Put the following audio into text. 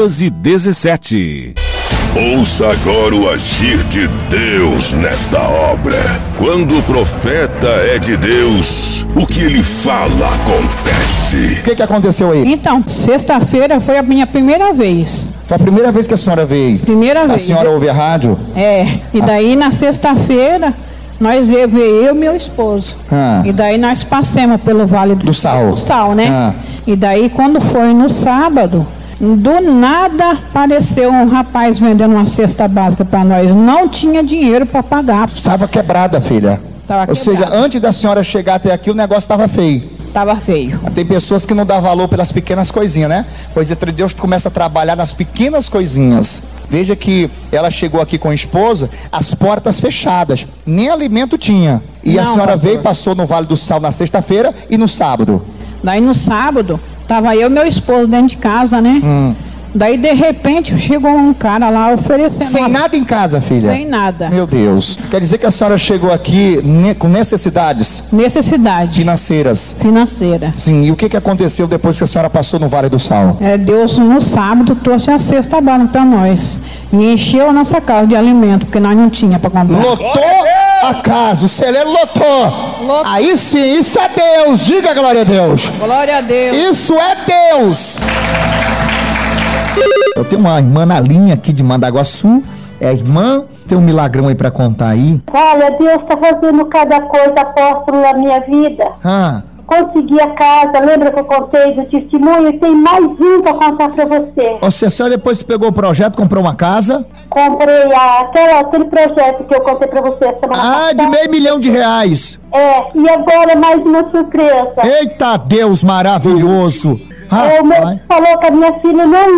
2:17. Ouça agora o agir de Deus nesta obra. Quando o profeta é de Deus, o que ele fala acontece. O que aconteceu aí? Então, sexta-feira foi a minha primeira vez. Foi a primeira vez que a senhora veio? Primeira vez. A senhora ouve a rádio? E daí na sexta-feira, nós veio eu e meu esposo. E daí nós passamos pelo Vale do Sal, né? E daí quando foi no sábado, do nada apareceu um rapaz vendendo uma cesta básica para nós. Não tinha dinheiro para pagar. Estava quebrada, filha. Ou seja, antes da senhora chegar até aqui, o negócio estava feio. Estava feio. Tem pessoas que não dão valor pelas pequenas coisinhas, né? Pois é, Deus começa a trabalhar nas pequenas coisinhas. Veja que ela chegou aqui com a esposa, as portas fechadas, nem alimento tinha. E a senhora veio e passou no Vale do Sal na sexta-feira e no sábado. Daí no sábado, tava eu e meu esposo dentro de casa, né? Daí de repente chegou um cara lá oferecendo... Sem nada em casa, filha? Sem nada. Meu Deus. Quer dizer que a senhora chegou aqui com necessidades? Necessidades. Financeiras? Financeiras. Sim, e o que aconteceu depois que a senhora passou no Vale do Sal? Deus no sábado trouxe a cesta básica para nós. E encheu a nossa casa de alimento, porque nós não tinha para comprar. Lotou a casa, o celeiro lotou. Aí sim, isso é Deus. Diga glória a Deus. Glória a Deus. Isso é Deus. Eu tenho uma irmã na linha aqui de Mandaguaçu. É a irmã, tem um milagrão aí pra contar aí. Olha, Deus tá fazendo cada coisa, apóstolo, na minha vida. Consegui a casa, lembra que eu contei do testemunho? E tem mais um pra contar pra você. Você só depois que pegou o projeto, comprou uma casa? Comprei aquele projeto que eu contei pra você semana passada. De R$500 mil. E agora mais uma surpresa. Eita Deus maravilhoso. O médico falou que a minha filha não